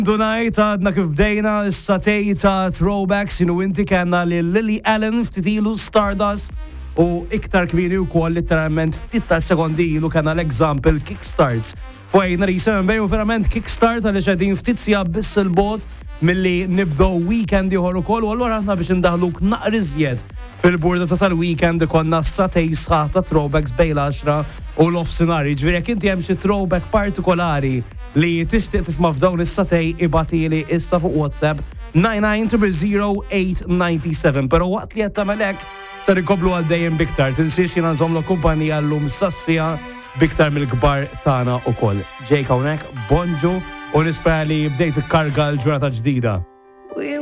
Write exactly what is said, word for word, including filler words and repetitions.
Tonight, għadna kif bdejna s-satej ta' throwbacks, jinu inti kanna li Lily Allen ftitilu Stardust u iktar kbiri u koll literalment ftit ta' sekondi ilu kanna l-example Kickstarts. Fwajna li jisem bejn u verament Kickstart għalli xedin ftit sija biss il-bot mill-li nibdow weekend jħor u koll u għallura ħna biex ndaħluk naqrizjed fil-burda ta' tal-weekend konna s-satej sħat ta' throwbacks bejn l-għaxra u l-offsinari. Ġviri jek inti hemm xi throwback partikolari li tixtieq tisma' f'dawn is-satej ibatili issa fuq WhatsApp nine nine zero zero eight nine seven. Pero waqt li qed tagħmel hekk ser inkoblu għaddejjem biktar. Tinsiex jiena nżommlok kumpanija llum sassija biktar mill-kbar tagħna ukoll. Ġejk hawnhekk, bonġu u nispera li bdejt ikkarga l-ġurnata ġdida.